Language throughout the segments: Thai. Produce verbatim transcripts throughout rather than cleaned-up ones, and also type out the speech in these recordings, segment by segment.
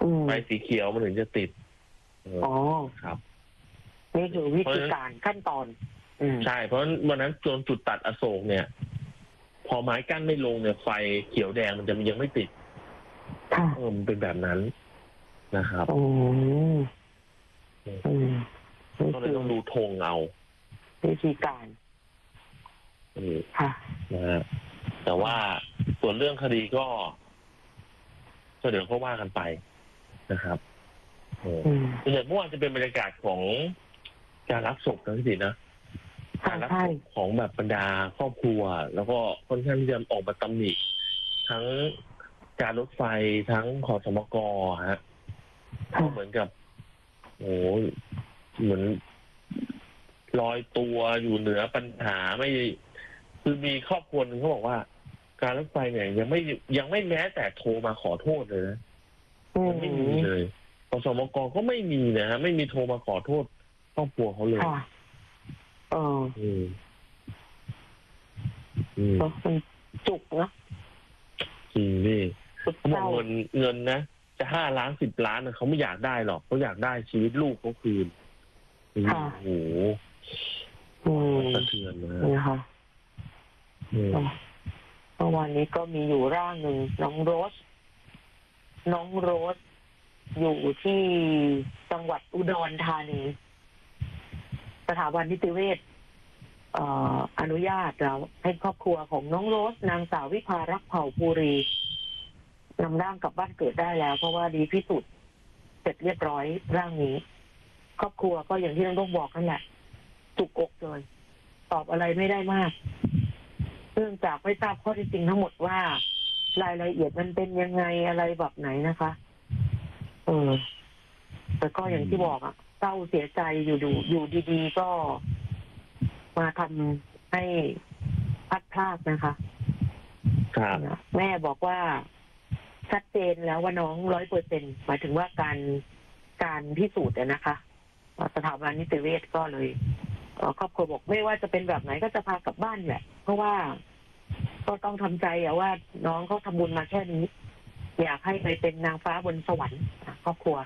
ไฟสีเขียวมันถึงจะติดอ๋อครับนี่คือวิธีการขั้นตอนใช่เพราะวันนั้นจนจุดตัดอโศกเนี่ยพอไม้กั้นไม่ลงเนี่ยไฟเขียวแดงมันจะยังไม่ติดเออมันเป็นแบบนั้นนะครับก็เลยต้องดูธงเอาวิธีการค่ะนะฮะแต่ว่าส่วนเรื่องคดีก็ก็เดี๋ยวเขาว่ากันไปนะครับส่วนใหญ่เมื่อวานจะเป็นบรรยากาศของการรับศพนะพี่สินะการรับศพของแบบบรรดาครอบครัวแล้วก็ค่อนข้างที่จะออกมาตำหนิทั้งการรถไฟทั้งขสมกฮะก็เหมือนกับโอ้เหมือนลอยตัวอยู่เหนือปัญหาไม่คือมีครอบครัวนึงเขาบอกว่าการรถไฟเนี่ยยังไม่ยังไม่แม้แต่โทรมาขอโทษเลยนะยังไม่มีเลยขสมกก็ไม่มีนะฮะไม่มีโทรมาขอโทษครอบครัวเขาเลยเอออืมอืมมันจุกนะจริงพี่เขาบอกเงินเงินนะจะห้าล้านสิบล้านเขาไม่อยากได้หรอกเขาอยากได้ชีวิตลูกเขาคืนโอ้โหสะเทือนนะคะเมื่อวานนี้ก็มีอยู่ร่างหนึ่งน้องโรสน้องโรสอยู่ที่จังหวัดอุดรธานีสถาบันนิติเวชอนุญาตเราให้ครอบครัวของน้องโรสนางสาววิภารักษ์เผ่าภูรีนำร่างกลับบ้านเกิดได้แล้วเพราะว่าดีพิสูจน์เสร็จเรียบร้อยร่างนี้ครอบครัวก็อย่างที่น้องต้องบอกนั่นแหละจุกอกเลยตอบอะไรไม่ได้มากเนื่องจากไม่ทราบข้อเท็จจริงทั้งหมดว่ารายละเอียดมันเป็นยังไงอะไรแบบไหนนะคะเออแต่ก็อย่างที่บอกอะเศร้าเสียใจอยู่ดูอยู่ดีๆก็มาทำให้พัดพลาดนะคะครับแม่บอกว่าชัดเจนแล้วว่าน้องร้อยเปอร์เซ็นต์หมายถึงว่าการการพิสูจน์นะคะสถาบันนิติเวชก็เลยครอบครัวบอกไม่ว่าจะเป็นแบบไหนก็จะพากลับบ้านแหละเพราะว่าก็ต้องทำใจอะว่าน้องเขาทำบุญมาแค่นี้อยากให้ไปเป็นนางฟ้าบนสวรรค์ครอบครัว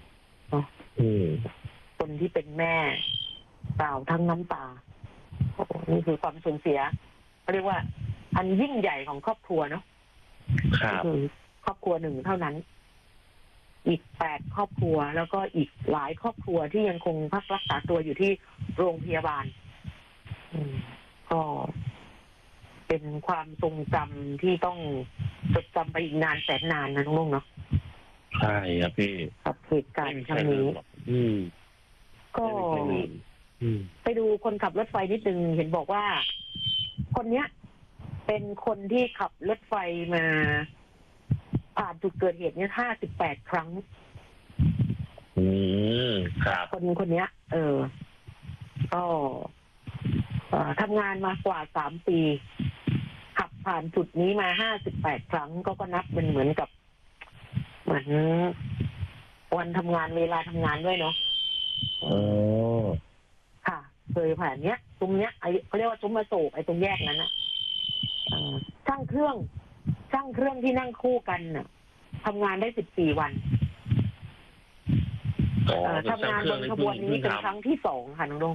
คนที่เป็นแม่เปล่าทั้งน้ำตานี่คือความสูญเสียเขาเรียกว่าอันยิ่งใหญ่ของครอบครัวเนาะคือครอบครัวหนึ่งเท่านั้นอีกแปดครอบครัวแล้วก็อีกหลายครอบครัวที่ยังคงพักรักษาตัวอยู่ที่โรงพยาบาลก็เป็นความทรงจำที่ต้องจดจำไปอีกนานแสนนานนะน้องลุงเนาะใช่ครับพี่กับเหตุการณ์ครั้งนี้ก็ไปดูคนขับรถไฟนิดนึงเห็นบอกว่าคนเนี้ยเป็นคนที่ขับรถไฟมาผ่านจุดเกิดเหตุเนี่ยห้าสิบแปดครั้งอืมครับคนคนเนี้ย เออก็ทำงานมากว่าสามปีขับผ่านจุดนี้มาห้าสิบแปดครั้งก็ก็นับเป็นเหมือนกับเหมือนวันทำงานเวลาทำงานด้วยเนาะอ๋อค่ะเคยผ่านเนี้ยตรงเนี้ยไอเขาเรียกว่าซุ้มอโศกไอตรงแยกนั้นอะช่างเครื่องช่างเครื่องที่นั่งคู่กันน่ะทำงานได้สิบสี่วันทำงานบนขบวนนี้เป็นครั้งที่สองค่ะน้องดง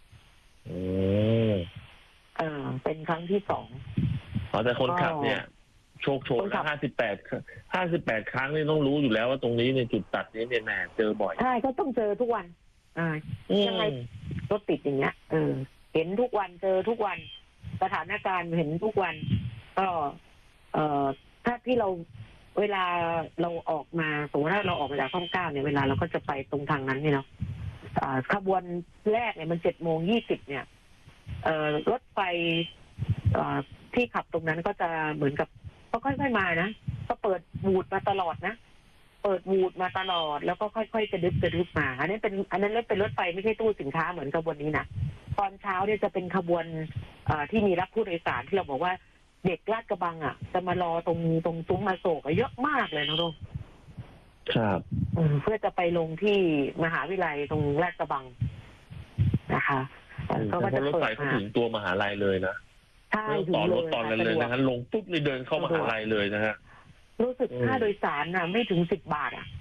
เออเป็นครั้งที่สองอ๋อแต่คนขับเนี่ยโชคโชนห้าสิบแปดห้าสิบแปดครั้งนี่ต้องรู้อยู่แล้วว่าตรงนี้ในจุดตัดนี้เนี่ยแหมเจอบ่อยใช่ก็ต้องเจอทุกวันอ่ายังไงรถติดอย่างเงี้ยเออเห็นทุกวันเจอทุกวันสถานการณ์เห็นทุกวันก็เอ่อถ้าที่เราเวลาเราออกมาสมมติถ้าเราออกมาจากช่องเก้าเนี่ยเวลาเราก็จะไปตรงทางนั้นนี่เนาะขบวนแรกเนี่ยมันเจ็ดโมงยี่สิบเนี่ยเอ่อรถไฟที่ขับตรงนั้นก็จะเหมือนกับก็ค่อยๆมานะก็เปิดบูดมาตลอดนะเปิดบูดมาตลอดแล้วก็ค่อยๆกระดึบกระดึบมาอันนี้เป็นอันนั้นเป็นรถไฟไม่ใช่ตู้สินค้าเหมือนขบวนนี้นะตอนเช้าเนี่ยจะเป็นขบวนที่มีรับผู้โดยสารที่เราบอกว่าเด็กลาดกระบังอ่ะจะมารอตรงตรงซุ้มอโศกเยอะมากเลยนะลุงครับเพื่อจะไปลงที่มหาวิทยาลัยตรงลาดกระบังนะคะก็จะรถไฟเขาถึงตัวมหาลัยเลยนะใช่ต่อรถตอนนั้นเลยนะฮะลงปุ๊บเลยเดินเข้ามหาลัยเลยนะฮะรู้สึกค่าโดยสารน่ะไม่ถึงสิบบาทอ่ะ